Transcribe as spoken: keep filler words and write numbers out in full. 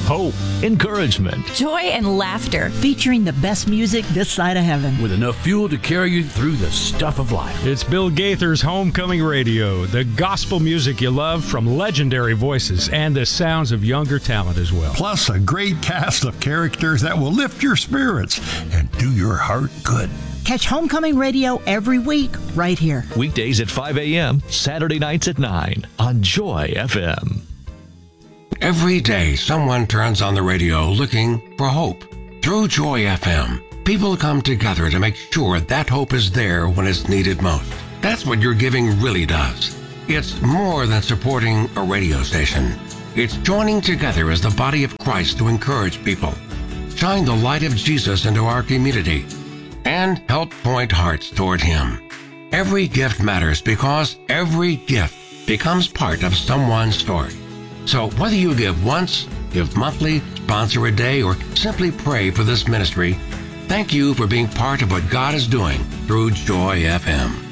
hope, encouragement, joy, and laughter. Featuring the best music this side of heaven. With enough fuel to carry you through the stuff of life. It's Bill Gaither's Homecoming Radio, the gospel music you love from legendary voices and the sounds of younger talent as well. Plus a great cast of characters that will lift your spirits and do your heart good. Catch Homecoming Radio every week right here. Weekdays at five a.m., Saturday nights at nine on Joy F M. Every day, someone turns on the radio looking for hope. Through Joy F M, people come together to make sure that hope is there when it's needed most. That's what your giving really does. It's more than supporting a radio station. It's joining together as the body of Christ to encourage people, shine the light of Jesus into our community, and help point hearts toward Him. Every gift matters because every gift becomes part of someone's story. So whether you give once, give monthly, sponsor a day, or simply pray for this ministry, thank you for being part of what God is doing through Joy F M.